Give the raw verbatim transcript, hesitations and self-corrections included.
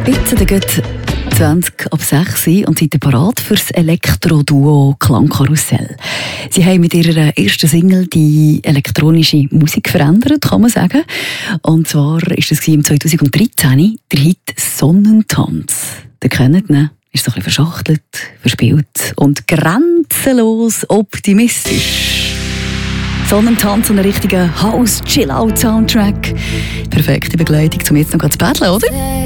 Jetzt sind es zwanzig ab sechs und sind parat für das Elektro-Duo Klangkarussell. Sie haben mit ihrer ersten Single die elektronische Musik verändert, kann man sagen. Und zwar war das im zwanzig dreizehn der Hit «Sonnentanz». Ihr kennt ihn, ist so ein bisschen verschachtelt, verspielt und grenzenlos optimistisch. Sonnentanz und ein richtiger House-Chill-Out-Soundtrack. Perfekte Begleitung, um jetzt noch zu paddeln, oder?